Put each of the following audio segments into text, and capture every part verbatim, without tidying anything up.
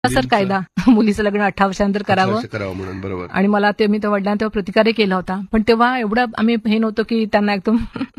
Sir कायदा मुलीचं लग्न अठरा वर्षानंतर करावं करावं म्हणून. बरोबर. आणि मला ते मी त्या वडिलांना तेव्हा प्रतिकार्य केला होता, पण तेव्हा एवढं आम्ही हे नव्हतं की त्यांना एकदम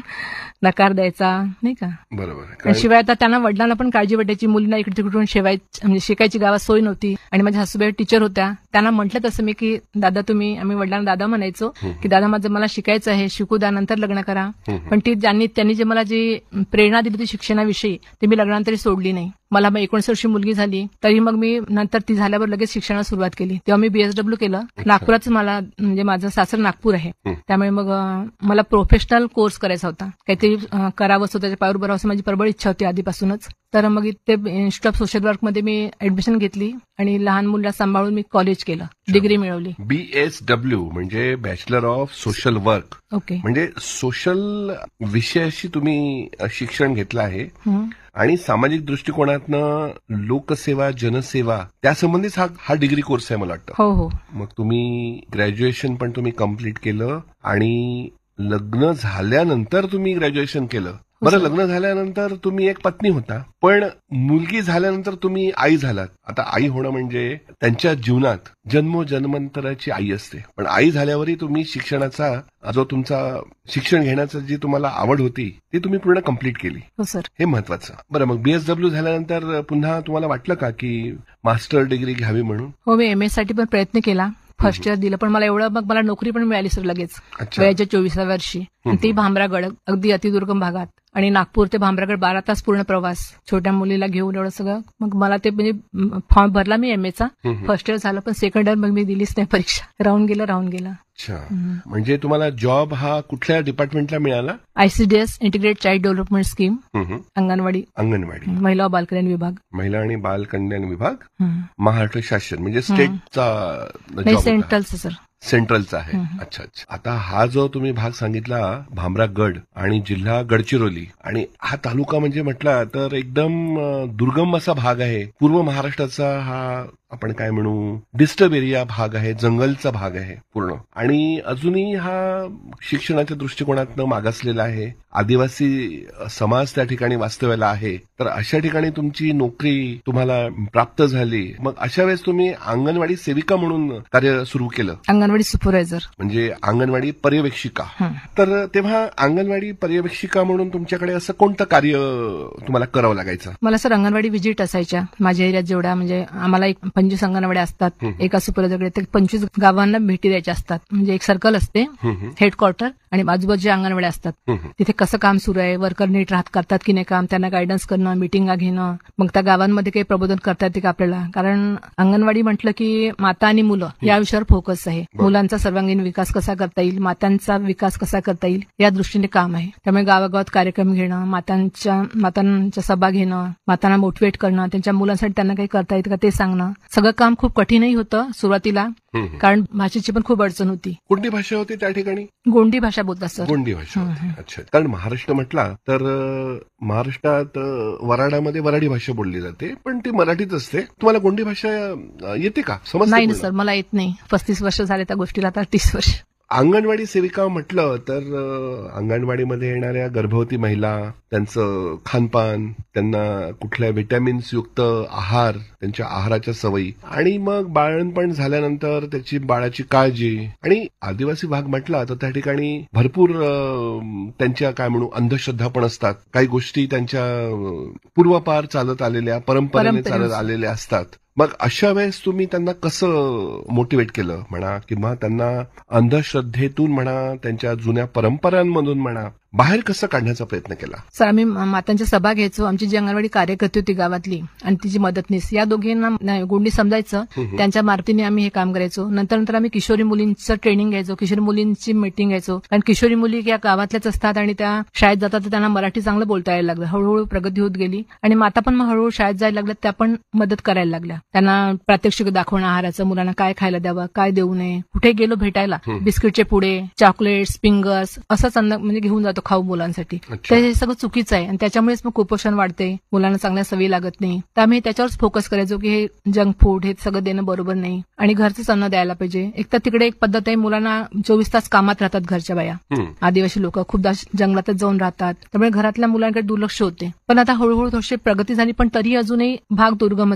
नकार द्यायचा, नाही का. बरोबर. शिवाय आता त्यांना वडिलांना पण काळजी वाटायची, मुलींना इकडे तिकडून शिवायची म्हणजे शिकायची गावात सोय नव्हती. आणि माझ्या सासूबाई टीचर होत्या, त्यांना म्हटलं तसं मी की दादा तुम्ही, आम्ही वडिलांना दादा म्हणायचो की दादा माझं मला शिकायचं आहे, शिकू द्या, नंतर लग्न करा. पण ती ज्यांनी त्यांनी जे मला जी प्रेरणा दिली होती शिक्षणाविषयी ते मी लग्नानंतर सोडली नाही. मला मग एकोणीस वर्षी मुलगी झाली तरी मग मी नंतर ती झाल्यावर लगेच शिक्षणाला सुरुवात केली. तेव्हा मी बीएसडब्ल्यू केलं. नागपुराच मला म्हणजे माझं सासर नागपूर आहे, त्यामुळे मग मला प्रोफेशनल कोर्स करायचा होता, काहीतरी करावं, स्वतःच्या पायावर उभं राहावं माझी प्रबळ इच्छा होती आधीपासूनच. तर मग इथे इन्स्टिट्यूट ऑफ सोशल वर्क मध्ये मी ऍडमिशन घेतली आणि लहान मुलांना सांभाळून मी कॉलेज केलं, डिग्री मिळवली. बीएसडब्ल्यू म्हणजे bachelor of social work. Okay. म्हणजे सोशल विषयाशी तुम्ही शिक्षण घेतलं आहे आणि सामाजिक दृष्टिकोनातनं लोकसेवा, जनसेवा त्यासंबंधीच हा हा डिग्री कोर्स आहे मला वाटतं. हो हो. मग तुम्ही ग्रॅज्युएशन पण तुम्ही कम्प्लीट केलं आणि लग्न झाल्यानंतर तुम्ही ग्रॅज्युएशन केलं. बरं, लग्न झाल्यानंतर तुम्ही एक पत्नी होता, पण मुलगी झाल्यानंतर तुम्ही आई झालात. आता आई होणं म्हणजे त्यांच्या जीवनात जन्मोजन्मांतराची आई असते, पण आई झाल्यावरही तुम्ही शिक्षणाचा जो तुमचा शिक्षण घेण्याची जी तुम्हाला आवड होती ती तुम्ही पूर्ण कम्प्लीट केली. हो सर. हे महत्वाचं. बरं, मग बीएसडब्ल्यू झाल्यानंतर पुन्हा तुम्हाला वाटलं का की मास्टर डिग्री घ्यावी म्हणून? हो, मी एमए साठी पण प्रयत्न केला, फर्स्ट इयर दिलं, पण मला एवढं मग मला नोकरी पण मिळाली सर लगेच वयाच्या चोवीसाव्या वर्षी. ती भामरागड अगदी अतिदुर्गम भागात आणि नागपूर ते भामरागड बारा तास पूर्ण प्रवास, छोट्या मुलीला घेऊन एवढं सगळं. मग मला ते म्हणजे फॉर्म भरला मी एमएचा, फर्स्ट इयर झालं, पण सेकंड इयर मग मी दिलीच नाही परीक्षा, राहून गेलं राहून गेलं. अच्छा. म्हणजे तुम्हाला जॉब हा कुठल्या डिपार्टमेंटला मिळाला? ICDS integrate child development scheme, anganwadi. Anganwadi, महिला व बालकल्याण विभाग. महिला आणि बालकल्याण विभाग, महाराष्ट्र शासन, म्हणजे स्टेटचा नाही, सेंट्रलचा सर. सेंट्रलचा आहे. अच्छा अच्छा. आता हा जो तुम्ही भाग सांगितला भामरागड आणि जिल्हा गडचिरोली, आणि हा तालुका म्हणजे म्हटला तर एकदम दुर्गम असा भाग आहे. पूर्व महाराष्ट्राचा हा आपण काय म्हणू डिस्टर्ब एरिया भाग आहे, जंगलचा भाग आहे पूर्ण, आणि अजूनही हा शिक्षणाच्या दृष्टिकोनातनं मागासलेला आहे. आदिवासी समाज त्या ठिकाणी वास्तव्याला आहे. तर अशा ठिकाणी तुमची नोकरी तुम्हाला प्राप्त झाली. मग अशा वेळेस तुम्ही अंगणवाडी सेविका म्हणून कार्य सुरू केलं. अंगणवाडी सुपरवायझर म्हणजे अंगणवाडी पर्यवेक्षिका. तर तेव्हा अंगणवाडी पर्यवेक्षिका म्हणून तुमच्याकडे असं कोणतं कार्य तुम्हाला करावं लागायचं? मला सर अंगणवाडी व्हिजिट असायच्या माझ्या एरियात जेवढ्या, म्हणजे आम्हाला एक पंचवीस अंगणवाड्या असतात एका सुपरवायझरकडे, ते पंचवीस गावांना भेटी द्यायच्या असतात. म्हणजे एक सर्कल असते हेडक्वार्टर आणि आजूबाजूच्या अंगणवाड्या असतात. तिथे कसं काम सुरू आहे, वर्कर नीट राहत करतात की नाही काम, त्यांना गायडन्स करणं, मिटिंगा घेणं, मग त्या गावांमध्ये काही प्रबोधन करता येते का आपल्याला. कारण अंगणवाडी म्हटलं की माता आणि मुलं या विषयावर फोकस आहे. मुलांचा सर्वांगीण विकास कसा करता येईल, मातांचा विकास कसा करता येईल या दृष्टीने काम आहे. त्यामुळे गावागावात कार्यक्रम घेणं, मातांच्या मातांच्या सभा घेणं, मातांना मोटिवेट करणं, त्यांच्या मुलांसाठी त्यांना काही करता येतं का ते सांगणं. सगळं काम खूप कठीणही होतं सुरुवातीला, कारण भाषेची पण खूप अडचण होती. कोणती भाषा होती त्या ठिकाणी? गोंडी भाषा बोलतात सर. गोंडी भाषा होती. अच्छा. कारण महाराष्ट्र म्हटला तर महाराष्ट्रात वराडामध्ये वराडी भाषा बोलली जाते, पण ती मराठीच असते. तुम्हाला गोंडी भाषा येते का? समजते? नाही ना सर, मला येत नाही. पस्तीस वर्ष झाले त्या गोष्टीला, आता तीस वर्ष. अंगणवाडी सेविका म्हटलं तर अंगणवाडीमध्ये येणाऱ्या गर्भवती महिला, त्यांचं खानपान, त्यांना कुठल्या व्हिटॅमिन्स युक्त आहार, त्यांच्या आहाराच्या सवयी, आणि मग बाळणपण झाल्यानंतर त्याची बाळाची काळजी. आणि आदिवासी भाग म्हटला तर त्या ठिकाणी भरपूर त्यांच्या काय म्हणू अंधश्रद्धा पण असतात. काही गोष्टी त्यांच्या पूर्वापार चालत आलेल्या, परंपरेने चालत आलेल्या असतात. मग अशा वेळेस तुम्ही त्यांना कसं मोटिवेट केलं म्हणा, किंवा त्यांना अंधश्रद्धेतून म्हणा, त्यांच्या जुन्या परंपरांमधून म्हणा, बाहेर कसं काढण्याचा प्रयत्न केला? सर, आम्ही मातांच्या सभा घ्यायचो. आमची जी अंगणवाडी कार्यकर्ती होती गावातली आणि तिची मदतनीस, या दोघींना गोंडी समजायचं, त्यांच्या मार्फतीने आम्ही हे काम करायचो. नंतर नंतर आम्ही किशोरी मुलींचं ट्रेनिंग घ्यायचो, किशोरी मुलींची मीटिंग घ्यायचो. कारण किशोरी मुली या गावातल्याच असतात आणि त्या शाळेत जातात, तर त्यांना मराठी चांगलं बोलता यायला लागलं. हळूहळू प्रगती होत गेली आणि माता पण मग हळूहळू शाळेत जायला लागल्या, त्या पण मदत करायला लागल्या. त्यांना प्रात्यक्षिक दाखवणं आहाराचं, मुलांना काय खायला द्यावं, काय देऊ नये, कुठे गेलो भेटायला, बिस्किटचे पुडे, चॉकलेट्स, फिंगर्स असंच अन्न म्हणजे घेऊन जातो खाऊ मुलांसाठी. तर हे सगळं चुकीचं आहे आणि त्याच्यामुळेच मग कुपोषण वाढते, मुलांना चांगल्या सवयी लागत नाही. तर आम्ही त्याच्यावरच फोकस करायचो की हे जंक फूड हे सगळं देणं बरोबर नाही आणि घरचंच अन्न द्यायला पाहिजे. एक तर तिकडे एक पद्धत आहे, मुलांना चोवीस तास कामात राहतात घरच्या बाया, आदिवासी लोक खूपदा जंगलातच जाऊन राहतात, त्यामुळे घरातल्या मुलांकडे दुर्लक्ष होते. पण आता हळूहळू थोडीशी प्रगती झाली, पण तरी अजूनही भाग दुर्गमच आहे.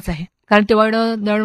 कारण तेवढं दळ